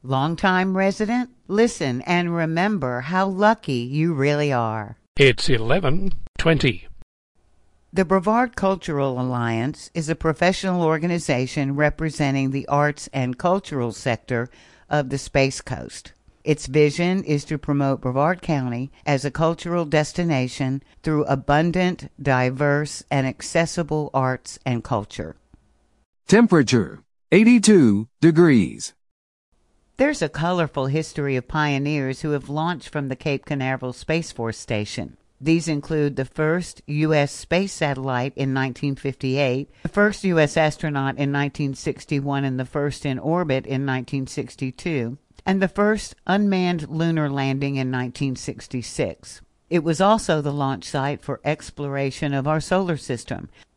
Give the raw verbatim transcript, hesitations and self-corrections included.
Longtime resident? Listen and remember how lucky you really are. It's eleven twenty. The Brevard Cultural Alliance is a professional organization representing the arts and cultural sector of the Space Coast. Its vision is to promote Brevard County as a cultural destination through abundant, diverse, and accessible arts and culture. Temperature, eighty-two degrees. There's a colorful history of pioneers who have launched from the Cape Canaveral Space Force Station. These include the first U S space satellite in nineteen fifty-eight, the first U S astronaut in nineteen sixty-one and the first in orbit in nineteen sixty-two, and the first unmanned lunar landing in nineteen sixty-six. It was also the launch site for exploration of our solar system,